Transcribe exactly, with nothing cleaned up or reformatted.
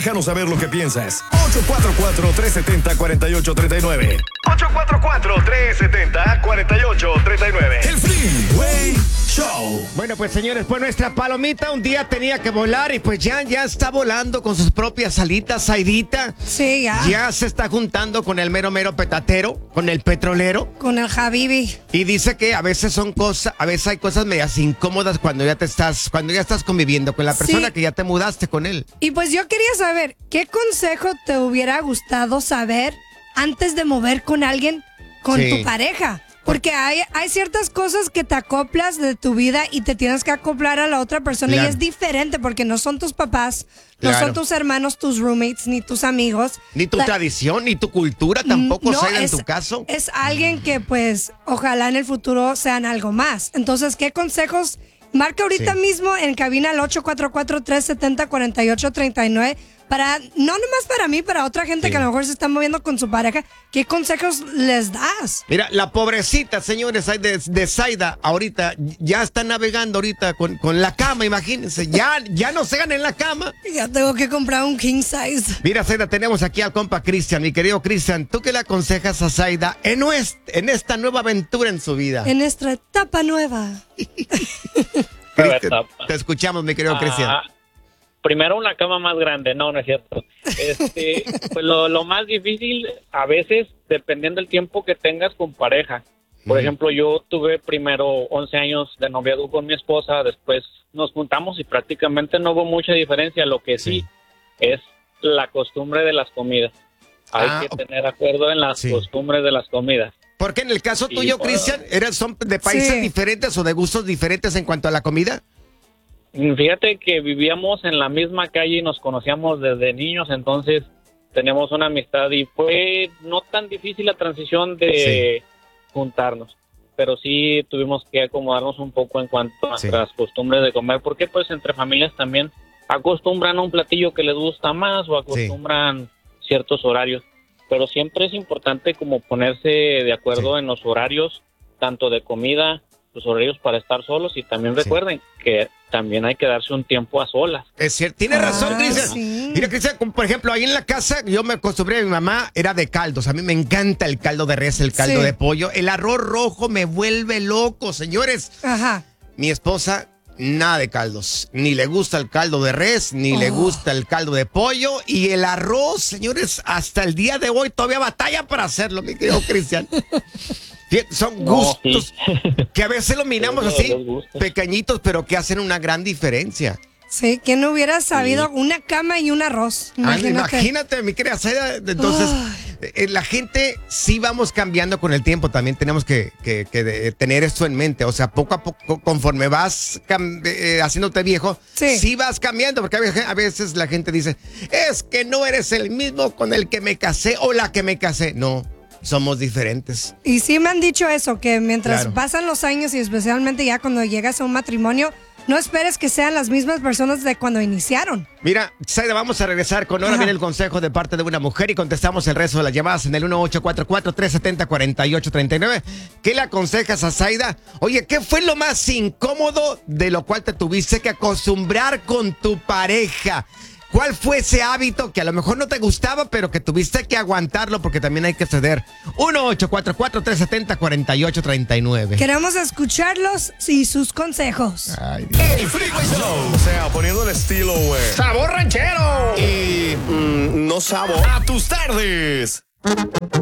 Déjanos saber lo que piensas. ocho cuatro cuatro, tres siete cero, cuatro ocho tres nueve. ocho cuatro cuatro, tres siete cero, cuatro ocho tres nueve. El Freeway Show. Bueno, pues señores, pues nuestra palomita un día tenía que volar y pues ya, ya está volando con sus propias alitas, Saidita. Sí, ya. Ya se está juntando con el mero mero petatero, con el petrolero. Con el Habibi. Y dice que a veces son cosas, a veces hay cosas medias incómodas cuando ya te estás, cuando ya estás conviviendo con la persona Sí. que ya te mudaste con él. Y pues yo quería saber, ¿qué consejo te hubiera gustado saber antes de mover con alguien, con Sí. tu pareja? Porque hay, hay ciertas cosas que te acoplas de tu vida y te tienes que acoplar a la otra persona. Claro. Y es diferente porque no son tus papás, no Claro. son tus hermanos, tus roommates, ni tus amigos. Ni tu La- tradición, ni tu cultura tampoco, No, Saida, en es- tu caso. Es alguien que pues ojalá en el futuro sean algo más. Entonces, ¿qué consejos? Marca ahorita Sí. mismo en cabina al ocho cuatro cuatro, tres siete cero, cuatro ocho tres nueve para, no nomás para mí, para otra gente Sí. que a lo mejor se está moviendo con su pareja. ¿Qué consejos les das? Mira, la pobrecita, señores, de, de Saida, ahorita ya está navegando ahorita con, con la cama, imagínense. Ya, ya no se gana en la cama. Ya tengo que comprar un king size. Mira, Saida, tenemos aquí al compa Cristian, mi querido Cristian. ¿Tú qué le aconsejas a Saida en, nuest- en esta nueva aventura en su vida? En nuestra etapa nueva. Cristian, etapa. te escuchamos, mi querido Ah, Cristian. Primero una cama más grande, no, no es cierto. Este, pues lo, lo más difícil a veces, dependiendo del tiempo que tengas con pareja. Por Mm. ejemplo, yo tuve primero once años de noviazgo con mi esposa, después nos juntamos y prácticamente no hubo mucha diferencia. Lo que sí, Sí. es la costumbre de las comidas. Hay Ah, que ok. tener acuerdo en las Sí. costumbres de las comidas. Porque en el caso Sí, tuyo, pues. Cristian, ¿eran, ¿son de países Sí. diferentes o de gustos diferentes en cuanto a la comida? Fíjate que vivíamos en la misma calle y nos conocíamos desde niños, entonces tenemos una amistad y fue no tan difícil la transición de juntarnos, pero sí tuvimos que acomodarnos un poco en cuanto a Sí. nuestras costumbres de comer, porque pues entre familias también acostumbran a un platillo que les gusta más o acostumbran ciertos horarios, pero siempre es importante como ponerse de acuerdo Sí. en los horarios, tanto de comida, los horarios para estar solos y también Sí. recuerden que también hay que darse un tiempo a solas. Es cierto, tienes razón, Ah, Cristian. sí. Mira, Cristian, como por ejemplo, ahí en la casa yo me acostumbré, mi mamá era de caldos. A mí me encanta el caldo de res, el caldo Sí. de pollo. El arroz rojo me vuelve loco, señores. Ajá. Mi esposa, nada de caldos. Ni le gusta el caldo de res, ni le Oh. gusta el caldo de pollo. Y el arroz, señores, hasta el día de hoy todavía batalla para hacerlo, mi querido Cristian. Fíjate, son No, gustos sí. que a veces lo miramos Todos así, los gustos. pequeñitos, pero que hacen una gran diferencia. Sí, ¿quién no hubiera sabido una cama y un arroz? Ah, Imagínate. Imagínate, mi querida Saida. Entonces, eh, la gente sí vamos cambiando con el tiempo. También tenemos que, que- que de- tener esto en mente. O sea, poco a poco, conforme vas cam- eh, haciéndote viejo, Sí. sí. vas cambiando. Porque a veces, a veces la gente dice, es que no eres el mismo con el que me casé o la que me casé. No, somos diferentes. Y sí me han dicho eso, que mientras Claro. pasan los años y especialmente ya cuando llegas a un matrimonio, no esperes que sean las mismas personas de cuando iniciaron. Mira, Saida, vamos a regresar con ahora Ajá. viene el consejo de parte de una mujer y contestamos el resto de las llamadas en el uno ocho cuatro cuatro, tres siete cero, cuatro ocho tres nueve. ¿Qué le aconsejas a Saida? Oye, ¿qué fue lo más incómodo de lo cual te tuviste que acostumbrar con tu pareja? ¿Cuál fue ese hábito que a lo mejor no te gustaba, pero que tuviste que aguantarlo porque también hay que ceder? uno ocho cuatro cuatro, tres siete cero, cuatro ocho tres nueve. Queremos escucharlos y sus consejos. Ay, Dios. El Freeway Show. O sea, poniendo el estilo, güey. ¡Sabor ranchero! Y mm, no sabor. A tus tardes.